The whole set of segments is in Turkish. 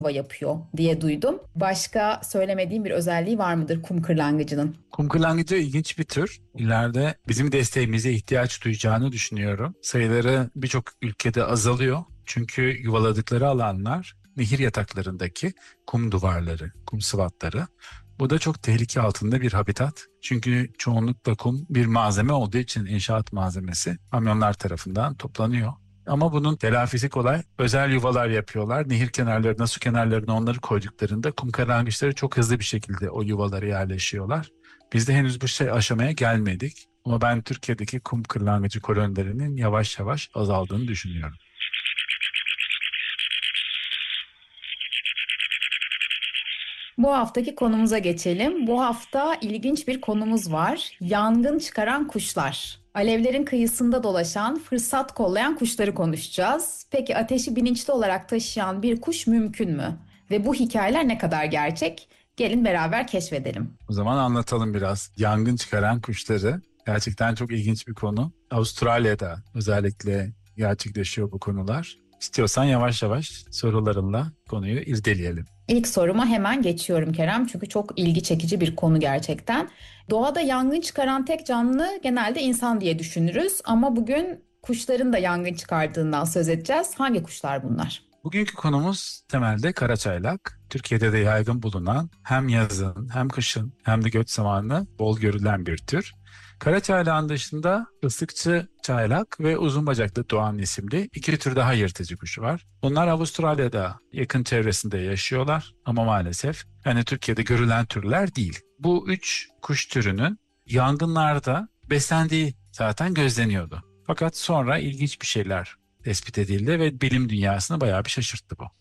yapıyor diye duydum. Başka söylemediğim bir özelliği var mıdır kum kırlangıcının? Kum kırlangıcı ilginç bir tür. İleride bizim desteğimize ihtiyaç duyacağını düşünüyorum. Sayıları birçok ülkede azalıyor. Çünkü yuvaladıkları alanlar nehir yataklarındaki kum duvarları, kum sıvatları. Bu da çok tehlike altında bir habitat. Çünkü çoğunlukla kum bir malzeme olduğu için inşaat malzemesi kamyonlar tarafından toplanıyor. Ama bunun telafisi kolay. Özel yuvalar yapıyorlar. Nehir kenarlarına, su kenarlarına onları koyduklarında kum kırlangıçları çok hızlı bir şekilde o yuvalara yerleşiyorlar. Biz de henüz bu aşamaya gelmedik. Ama ben Türkiye'deki kum kırlangıcı kolonilerinin yavaş yavaş azaldığını düşünüyorum. Bu haftaki konumuza geçelim. Bu hafta ilginç bir konumuz var. Yangın çıkaran kuşlar. Alevlerin kıyısında dolaşan, fırsat kollayan kuşları konuşacağız. Peki ateşi bilinçli olarak taşıyan bir kuş mümkün mü? Ve bu hikayeler ne kadar gerçek? Gelin beraber keşfedelim. O zaman anlatalım biraz. Yangın çıkaran kuşları. Gerçekten çok ilginç bir konu. Avustralya'da özellikle gerçekleşiyor bu konular. İstiyorsan yavaş yavaş sorularınla konuyu irdeleyelim. İlk soruma hemen geçiyorum Kerem çünkü çok ilgi çekici bir konu gerçekten. Doğada yangın çıkaran tek canlı genelde insan diye düşünürüz ama bugün kuşların da yangın çıkardığından söz edeceğiz. Hangi kuşlar bunlar? Bugünkü konumuz temelde karaçaylak. Türkiye'de de yaygın bulunan hem yazın hem kışın hem de göç zamanı bol görülen bir tür. Karaçaylağın dışında ıslıkçı çaylak ve uzun bacaklı doğan isimli iki tür daha yırtıcı kuş var. Bunlar Avustralya'da yakın çevresinde yaşıyorlar ama maalesef yani Türkiye'de görülen türler değil. Bu üç kuş türünün yangınlarda beslendiği zaten gözleniyordu. Fakat sonra ilginç bir şeyler tespit edildi ve bilim dünyasını bayağı bir şaşırttı bu.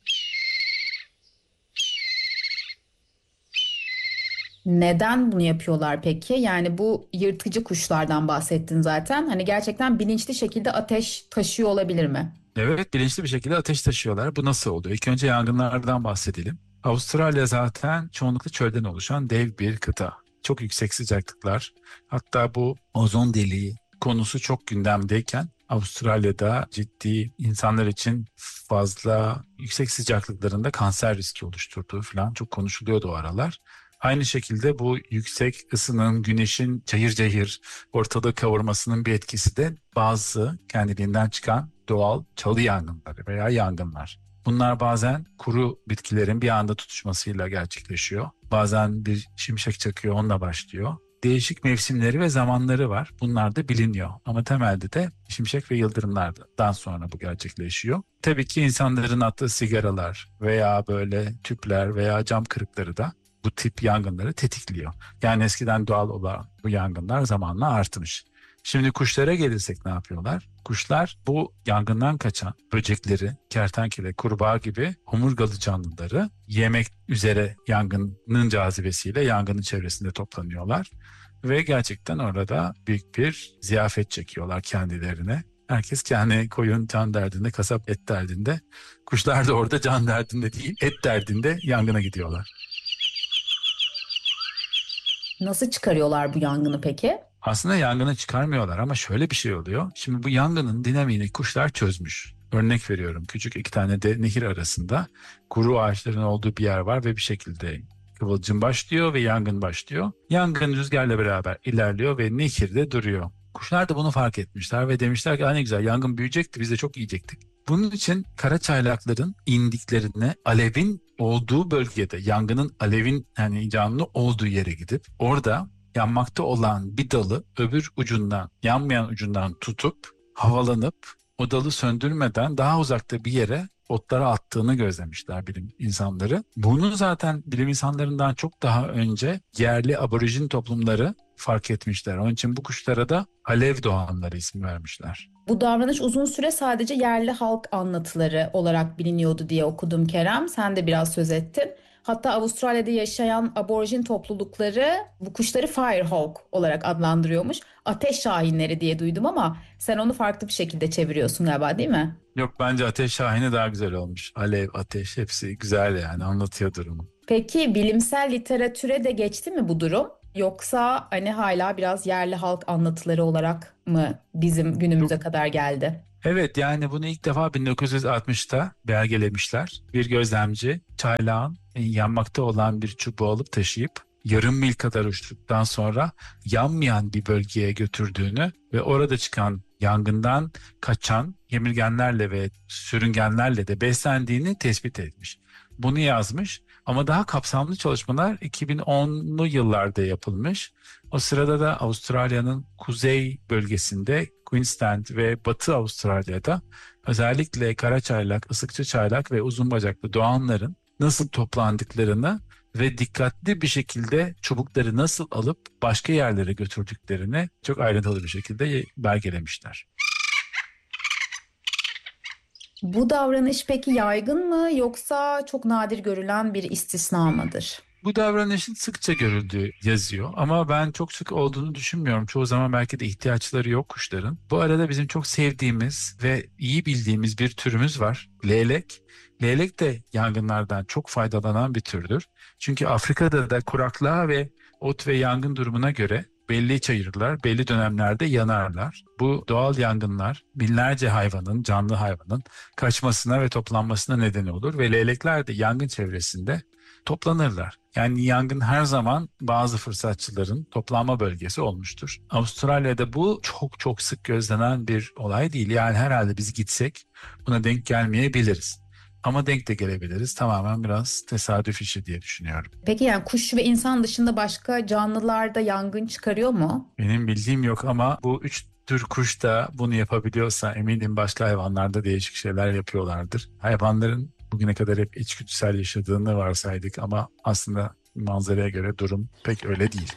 Neden bunu yapıyorlar peki? Yani bu yırtıcı kuşlardan bahsettin zaten. Hani gerçekten bilinçli şekilde ateş taşıyor olabilir mi? Evet, bilinçli bir şekilde ateş taşıyorlar. Bu nasıl oluyor? İlk önce yangınlardan bahsedelim. Avustralya zaten çoğunlukla çölden oluşan dev bir kıta. Çok yüksek sıcaklıklar. Hatta bu ozon deliği konusu çok gündemdeyken Avustralya'da ciddi insanlar için fazla yüksek sıcaklıklarında kanser riski oluşturduğu falan çok konuşuluyordu o aralar. Aynı şekilde bu yüksek ısının, güneşin cayır cayır ortalığı kavurmasının bir etkisi de bazı kendiliğinden çıkan doğal çalı yangınları veya yangınlar. Bunlar bazen kuru bitkilerin bir anda tutuşmasıyla gerçekleşiyor. Bazen bir şimşek çakıyor, onunla başlıyor. Değişik mevsimleri ve zamanları var. Bunlar da biliniyor. Ama temelde de şimşek ve yıldırımlardan sonra bu gerçekleşiyor. Tabii ki insanların attığı sigaralar veya böyle tüpler veya cam kırıkları da bu tip yangınları tetikliyor. Yani eskiden doğal olan bu yangınlar zamanla artmış. Şimdi kuşlara gelirsek ne yapıyorlar? Kuşlar bu yangından kaçan böcekleri, kertenkele, kurbağa gibi omurgalı canlıları yemek üzere yangının cazibesiyle yangının çevresinde toplanıyorlar. Ve gerçekten orada büyük bir ziyafet çekiyorlar kendilerine. Herkes kendi koyun can derdinde, kasap et derdinde. Kuşlar da orada can derdinde değil, et derdinde yangına gidiyorlar. Nasıl çıkarıyorlar bu yangını peki? Aslında yangını çıkarmıyorlar ama şöyle bir şey oluyor. Şimdi bu yangının dinamiğini kuşlar çözmüş. Örnek veriyorum, küçük iki tane de nehir arasında kuru ağaçların olduğu bir yer var ve bir şekilde kıvılcım başlıyor ve yangın başlıyor. Yangın rüzgarla beraber ilerliyor ve nehirde duruyor. Kuşlar da bunu fark etmişler ve demişler ki ne güzel, yangın büyüyecekti, biz de çok yiyecektik. Bunun için kara çaylakların indiklerine alevin olduğu bölgede, yangının alevin yani canlı olduğu yere gidip orada yanmakta olan bir dalı öbür ucundan, yanmayan ucundan tutup havalanıp o dalı söndürmeden daha uzakta bir yere otlara attığını gözlemişler bilim insanları. Bunu zaten bilim insanlarından çok daha önce yerli aborjin toplumları fark etmişler. Onun için bu kuşlara da alev doğanları isim vermişler. Bu davranış uzun süre sadece yerli halk anlatıları olarak biliniyordu diye okudum Kerem. Sen de biraz söz ettin. Hatta Avustralya'da yaşayan aborjin toplulukları bu kuşları firehawk olarak adlandırıyormuş. Ateş şahinleri diye duydum ama sen onu farklı bir şekilde çeviriyorsun galiba, değil mi? Yok, bence Ateş Şahin'i daha güzel olmuş. Alev, ateş hepsi güzel yani, anlatıyor durumu. Peki bilimsel literatüre de geçti mi bu durum? Yoksa hani hala biraz yerli halk anlatıları olarak mı bizim Çok günümüze kadar geldi? Evet, yani bunu ilk defa 1960'ta belgelemişler. Bir gözlemci çaylağın yanmakta olan bir çubuğu alıp taşıyıp yarım mil kadar uçtuktan sonra yanmayan bir bölgeye götürdüğünü ve orada çıkan yangından kaçan kemirgenlerle ve sürüngenlerle de beslendiğini tespit etmiş. Bunu yazmış ama daha kapsamlı çalışmalar 2010'lu yıllarda yapılmış. O sırada da Avustralya'nın kuzey bölgesinde Queensland ve Batı Avustralya'da özellikle kara çaylak, ısıkçı çaylak ve uzun bacaklı doğanların nasıl toplandıklarını ve dikkatli bir şekilde çubukları nasıl alıp başka yerlere götürdüklerini çok ayrıntılı bir şekilde belgelemişler. Bu davranış peki yaygın mı yoksa çok nadir görülen bir istisna mıdır? Bu davranışın sıkça görüldüğü yazıyor ama ben çok sık olduğunu düşünmüyorum. Çoğu zaman belki de ihtiyaçları yok kuşların. Bu arada bizim çok sevdiğimiz ve iyi bildiğimiz bir türümüz var. Leylek. Leylek de yangınlardan çok faydalanan bir türdür. Çünkü Afrika'da da kuraklığa ve ot ve yangın durumuna göre belli iç ayırırlar, belli dönemlerde yanarlar. Bu doğal yangınlar binlerce hayvanın, canlı hayvanın kaçmasına ve toplanmasına neden olur ve leylekler de yangın çevresinde toplanırlar. Yani yangın her zaman bazı fırsatçıların toplanma bölgesi olmuştur. Avustralya'da bu çok çok sık gözlenen bir olay değil. Yani herhalde biz gitsek buna denk gelmeyebiliriz. Ama denk de gelebiliriz. Tamamen biraz tesadüf işi diye düşünüyorum. Peki yani kuş ve insan dışında başka canlılar da yangın çıkarıyor mu? Benim bildiğim yok ama bu üç tür kuş da bunu yapabiliyorsa eminim başka hayvanlarda değişik şeyler yapıyorlardır. Hayvanların bugüne kadar hep içgüdüsel yaşadığını varsaydık ama aslında manzaraya göre durum pek öyle değil.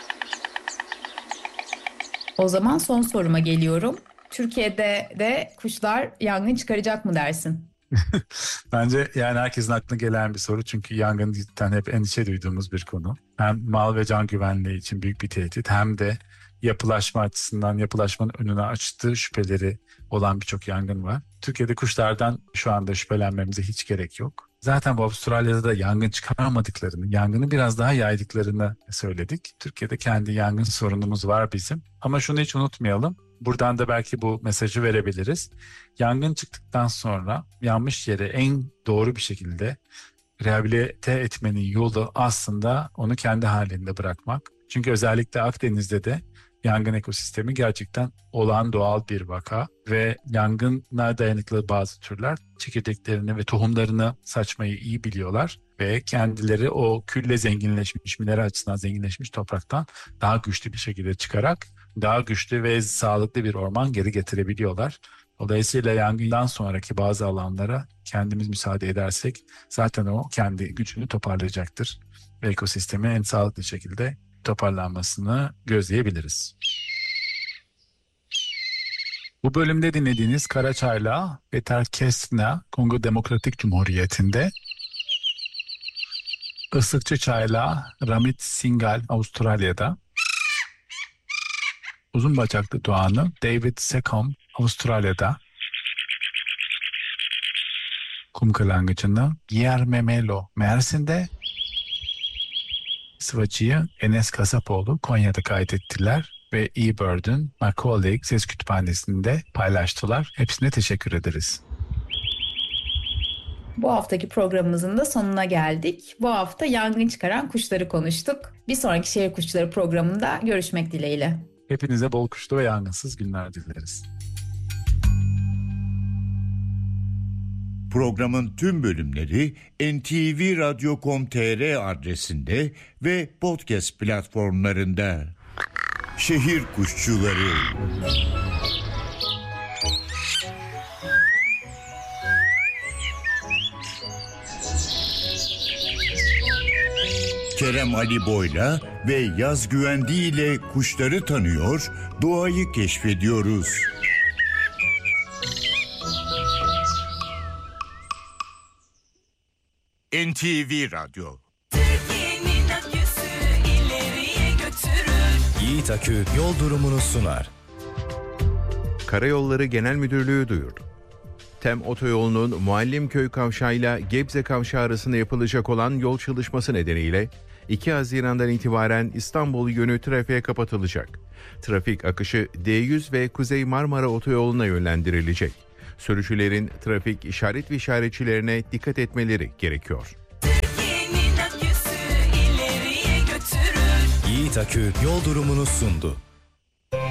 O zaman son soruma geliyorum. Türkiye'de de kuşlar yangın çıkaracak mı dersin? Bence yani herkesin aklına gelen bir soru çünkü yangın cidden hep endişe duyduğumuz bir konu. Hem mal ve can güvenliği için büyük bir tehdit hem de yapılaşma açısından yapılaşmanın önünü açtığı şüpheleri olan birçok yangın var. Türkiye'de kuşlardan şu anda şüphelenmemize hiç gerek yok. Zaten bu Avustralya'da da yangın çıkarmadıklarını, yangını biraz daha yaydıklarını söyledik. Türkiye'de kendi yangın sorunumuz var bizim. Ama şunu hiç unutmayalım. Buradan da belki bu mesajı verebiliriz. Yangın çıktıktan sonra yanmış yere en doğru bir şekilde rehabilite etmenin yolu aslında onu kendi halinde bırakmak. Çünkü özellikle Akdeniz'de de yangın ekosistemi gerçekten olağan doğal bir vaka ve yangına dayanıklı bazı türler çekirdeklerini ve tohumlarını saçmayı iyi biliyorlar ve kendileri o külle zenginleşmiş, mineral açısından zenginleşmiş topraktan daha güçlü bir şekilde çıkarak daha güçlü ve sağlıklı bir orman geri getirebiliyorlar. Dolayısıyla yangından sonraki bazı alanlara kendimiz müsaade edersek zaten o kendi gücünü toparlayacaktır ve ekosistemin en sağlıklı şekilde toparlanmasını gözleyebiliriz. Bu bölümde dinlediğiniz Karaçayla ve Terkesna Kongo Demokratik Cumhuriyeti'nde, Islıkçı Çayla Ramit Singal Avustralya'da, uzun bacaklı doğanı David Secombe Avustralya'da, kum kırlangıcını Guillermo Melo Mersin'de, sıvacıyı Enes Kasapoğlu Konya'da kaydettiler ve eBird'ün Macaulay Ses Kütüphanesi'nde paylaştılar. Hepsine teşekkür ederiz. Bu haftaki programımızın da sonuna geldik. Bu hafta yangın çıkaran kuşları konuştuk. Bir sonraki Şehir Kuşları programında görüşmek dileğiyle. Hepinize bol kuşlu ve yangınsız günler dileriz. Programın tüm bölümleri ntvradio.com.tr adresinde ve podcast platformlarında. Şehir Kuşçuları. Kerem Ali Boyla ve Yaz Güvendi ile kuşları tanıyor, doğayı keşfediyoruz. NTV Radyo. Türkiye'nin aküsü ileriye götürür. Yiğit Akü yol durumunu sunar. Karayolları Genel Müdürlüğü duyurdu. TEM otoyolunun Muallimköy kavşağıyla Gebze kavşağı arasında yapılacak olan yol çalışması nedeniyle 2 Haziran'dan itibaren İstanbul yönü trafiğe kapatılacak. Trafik akışı D100 ve Kuzey Marmara otoyoluna yönlendirilecek. Sürücülerin trafik işaret ve işaretçilerine dikkat etmeleri gerekiyor. Türkiye'nin aküsü ileriye götürür. Yiğit Akü yol durumunu sundu.